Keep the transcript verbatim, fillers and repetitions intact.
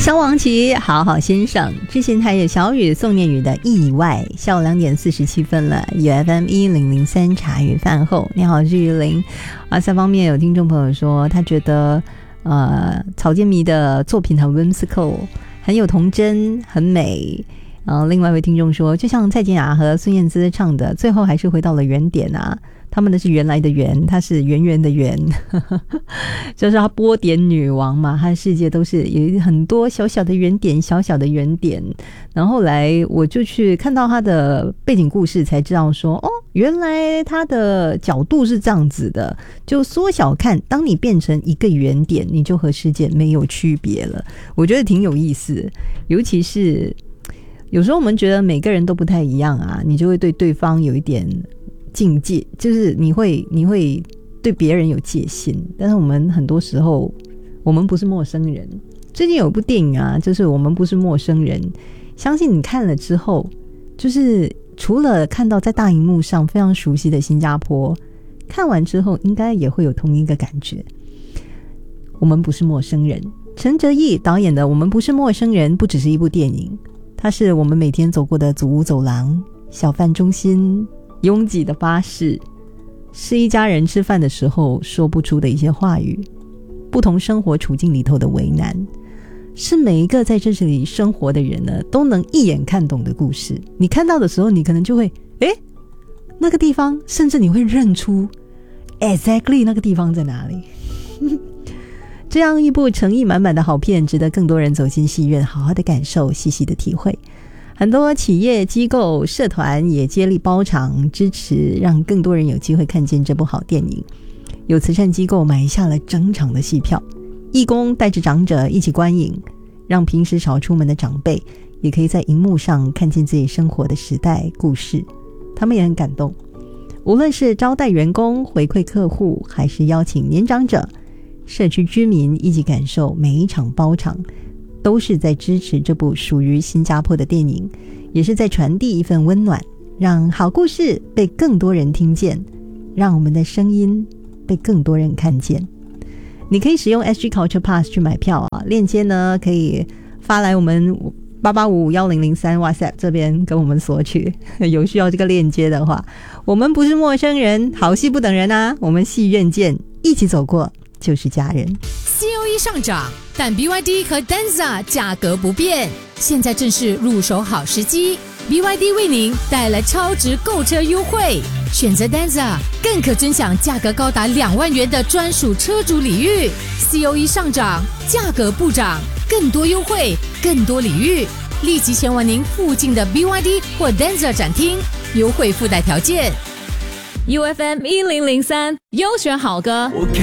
萧煌奇好好先生，之前还有小雨宋念宇的意外。下午两点四十七分了 ，U F M 一零零三茶余饭后，你好，是玉玲。啊，三方面有听众朋友说，他觉得呃草间弥的作品很 whimsical， 很有童真，很美。呃，另外一位听众说，就像蔡健雅和孙燕姿唱的，最后还是回到了原点啊。他们的是原来的圆，他是圆圆的圆，就是他波点女王嘛，他的世界都是有很多小小的圆点，小小的圆点。然后后来我就去看到他的背景故事，才知道说，哦，原来他的角度是这样子的，就缩小看，当你变成一个圆点，你就和世界没有区别了。我觉得挺有意思，尤其是有时候我们觉得每个人都不太一样啊，你就会对对方有一点境界，就是你会你会对别人有戒心，但是我们很多时候我们不是陌生人。最近有一部电影啊，就是我们不是陌生人，相信你看了之后，就是除了看到在大荧幕上非常熟悉的新加坡，看完之后应该也会有同一个感觉。我们不是陌生人，陈哲艺导演的《我们不是陌生人》不只是一部电影，它是我们每天走过的祖屋走廊、小贩中心、拥挤的巴士，是一家人吃饭的时候说不出的一些话语，不同生活处境里头的为难，是每一个在这里生活的人呢都能一眼看懂的故事。你看到的时候，你可能就会诶那个地方，甚至你会认出 exactly 那个地方在哪里这样一部诚意满满的好片，值得更多人走进戏院，好好的感受，细细的体会。很多企业机构社团也接力包场支持，让更多人有机会看见这部好电影。有慈善机构买下了整场的戏票，义工带着长者一起观影，让平时少出门的长辈也可以在荧幕上看见自己生活的时代故事。他们也很感动，无论是招待员工、回馈客户，还是邀请年长者、社区居民一起感受每一场包场，都是在支持这部属于新加坡的电影，也是在传递一份温暖，让好故事被更多人听见，让我们的声音被更多人看见。你可以使用 S G Culture Pass 去买票啊，链接呢可以发来我们八八五五一零零三 WhatsApp 这边跟我们索取，有需要这个链接的话。我们不是陌生人，好戏不等人啊，我们戏院见，一起走过就是家人。 C O E 上涨，但 B Y D 和 Danza 价格不变，现在正是入手好时机。B Y D 为您带来超值购车优惠，选择 Danza 更可尊享价格高达两万元的专属车主礼遇。C O E 上涨，价格不涨，更多优惠，更多礼遇，立即前往您附近的 B Y D 或 Danza 展厅，优惠附带条件。U F M 一零零三优选好歌。 我看